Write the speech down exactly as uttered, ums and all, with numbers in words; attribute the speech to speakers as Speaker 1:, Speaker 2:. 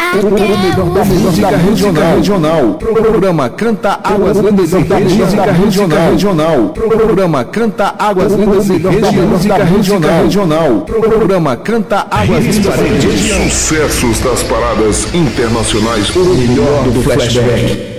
Speaker 1: O melhor da música regional. regional. Programa Canta Águas Lindas e Redes Música Regional. regional. Programa Canta Águas Lindas e Redes Música Regional. regional. Programa Canta Águas Lindas e Redes.
Speaker 2: Sucessos das paradas internacionais.
Speaker 1: O melhor do flashback.